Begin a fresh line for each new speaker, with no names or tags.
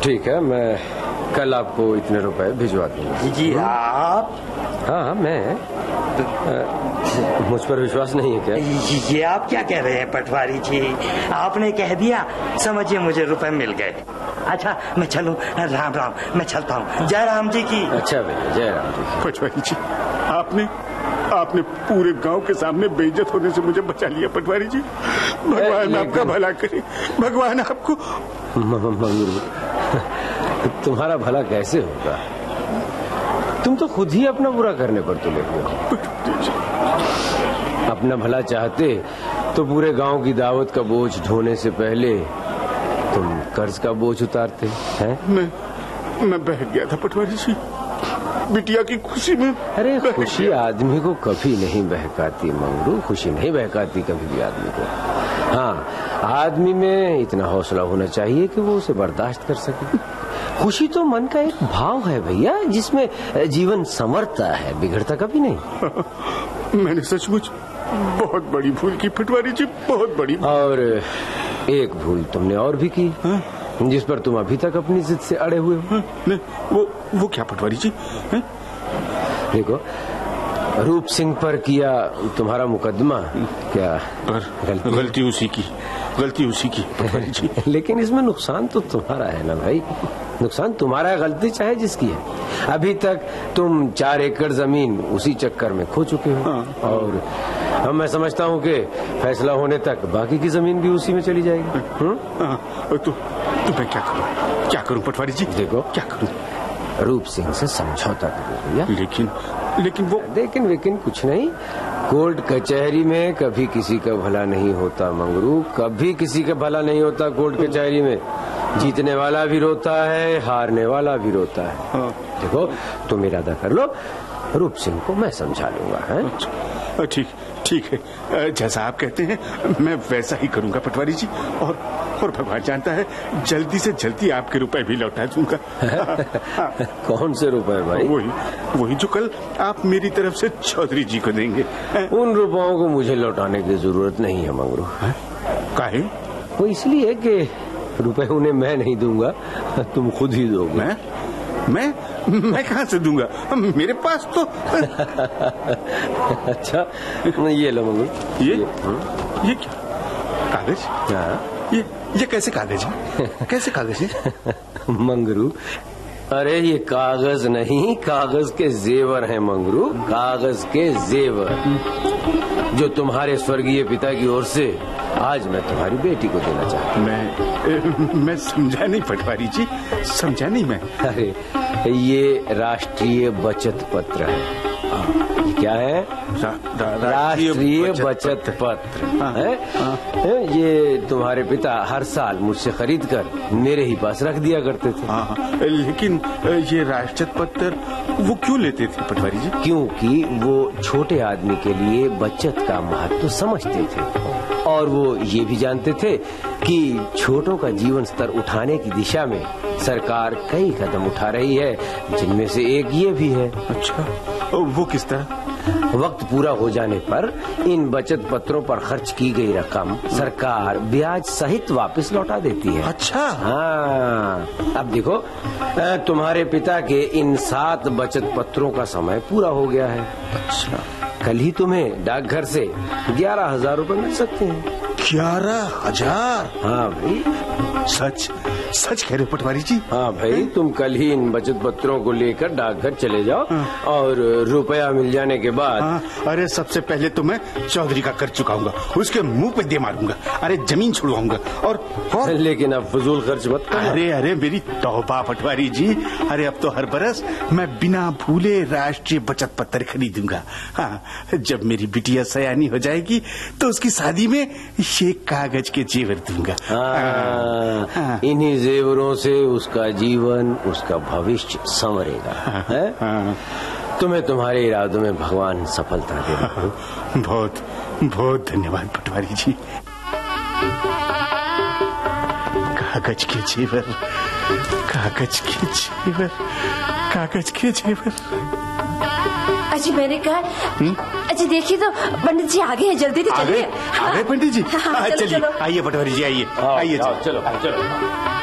ठीक है, मैं कल आपको इतने रुपए भिजवा दूंगा।
जी आप?
हाँ, मैं। मुझ पर विश्वास नहीं है क्या?
ये आप क्या कह रहे हैं पटवारी जी? आपने कह दिया, समझिए मुझे रुपए मिल गए। अच्छा मैं चलूं? राम राम, मैं चलता हूँ। जय राम जी की।
अच्छा भैया, जय राम जी।
पटवारी जी, आपने पूरे गांव के सामने बेइज्जत होने से मुझे बचा लिया पटवारी जी। भगवान आपका भला करे, भगवान आपको।
मंगरू, तुम्हारा भला कैसे होगा? तुम तो खुद ही अपना बुरा करने पर तुले हुए हो। अपना भला चाहते तो पूरे गांव की दावत का बोझ ढोने से पहले तुम कर्ज का बोझ उतारते हैं।
मैं बह गया था पटवारी जी, बिटिया की खुशी में।
अरे खुशी आदमी को कभी नहीं बहकाती मंगरू, खुशी नहीं बहकाती कभी भी आदमी को। हाँ, आदमी में इतना हौसला होना चाहिए कि वो उसे बर्दाश्त कर सके। खुशी तो मन का एक भाव है भैया, जिसमें जीवन संवरता है, बिगड़ता कभी नहीं।
मैंने सचमुच बहुत बड़ी भूल की पटवारी जी, बहुत बड़ी।
और एक भूल तुमने और भी की, जिस पर तुम अभी तक अपनी जिद से अड़े हुए हो।
वो क्या पटवारी जी?
देखो, रूप सिंह पर किया तुम्हारा मुकदमा, क्या
गलती उसी की पटवारी जी।
लेकिन इसमें नुकसान तो तुम्हारा है ना भाई, नुकसान तुम्हारा है, गलती चाहे जिसकी है। अभी तक तुम 4 एकड़ जमीन उसी चक्कर में खो चुके हो। और अब मैं समझता हूँ कि फैसला होने तक बाकी की जमीन भी उसी में चली जाएगी।
तो मैं क्या करूँ पटवारी जी?
देखो,
क्या करूँ?
रूप सिंह से समझौता करो भैया। लेकिन कुछ नहीं। कोर्ट कचहरी में कभी किसी का भला नहीं होता मंगरू, कभी किसी का भला नहीं होता कोर्ट कचहरी में। जीतने वाला भी रोता है, हारने वाला भी रोता है। देखो, तुम इरादा कर लो, रूप सिंह को मैं समझा लूंगा।
ठीक है, जैसा आप कहते हैं मैं वैसा ही करूंगा पटवारी जी। और भगवान जानता है, जल्दी से जल्दी आपके रुपए भी लौटा दूंगा।
कौन से रुपए भाई?
वही जो कल आप मेरी तरफ से चौधरी जी को देंगे।
उन रुपयों को मुझे लौटाने की जरूरत नहीं है मंगरू।
काहे?
वो इसलिए कि रुपए उन्हें मैं नहीं दूंगा, तुम खुद ही दोगे।
मैं कहाँ से दूंगा? मेरे पास तो
अच्छा, ये लो मंगरू।
ये क्या कागज?
हाँ,
ये कैसे कागज है? कैसे कागज है?
मंगरू, अरे ये कागज नहीं, कागज के जेवर हैं मंगरू, कागज के जेवर, जो तुम्हारे स्वर्गीय पिता की ओर से आज मैं तुम्हारी बेटी को देना चाहता हूँ।
मैं समझा नहीं पटवारी जी, समझा नहीं मैं।
अरे ये राष्ट्रीय बचत पत्र है। क्या है? राष्ट्रीय बचत पत्र है। ये तुम्हारे पिता हर साल मुझसे खरीद कर मेरे ही पास रख दिया करते थे।
लेकिन ये राष्ट्रीय पत्र वो क्यों लेते थे पटवारी जी?
क्योंकि वो छोटे आदमी के लिए बचत का महत्व समझते थे, और वो ये भी जानते थे कि छोटों का जीवन स्तर उठाने की दिशा में सरकार कई कदम उठा रही है, जिनमें से एक ये भी है।
अच्छा, वो किस तरह?
वक्त पूरा हो जाने पर इन बचत पत्रों पर खर्च की गई रकम सरकार ब्याज सहित वापस लौटा देती है।
अच्छा।
हाँ, अब देखो, तुम्हारे पिता के इन 7 बचत पत्रों का समय पूरा हो गया है।
अच्छा,
कल ही तुम्हें डाकघर से 11,000 रुपए मिल सकते हैं।
11,000?
हाँ भाई,
सच कह रहे पटवारी जी?
हाँ भाई, तुम कल ही इन बचत पत्रों को लेकर डाकघर चले जाओ, और रुपया मिल जाने के बाद
अरे सबसे पहले तो मैं चौधरी का कर चुकाऊंगा, उसके मुंह पे दे मारूंगा, अरे जमीन छुड़वाऊंगा। और
लेकिन अब फजूल खर्च मत करना।
अरे मेरी तौबा पटवारी जी, अरे अब तो हर बरस मैं बिना भूले राष्ट्रीय बचत पत्र खरीदूंगा। हाँ, जब मेरी बिटिया सयानी हो जाएगी तो उसकी शादी में ये कागज के जेवर दूंगा।
इन्हीं जेवरों से उसका जीवन, उसका भविष्य संवरेगा। तुम्हें तुम्हारे इरादों में भगवान सफलता दे।
बहुत बहुत धन्यवाद पटवारी जी। कागज के जेवर, कागज के जेवर, कागज के जेवर।
अजी मैंने कहा, अजी देखिए तो पंडित जी आगे हैं, जल्दी से चलिए।
आगे पंडित जी? चलिए, आइए पटवारी जी, आइए।
चलो।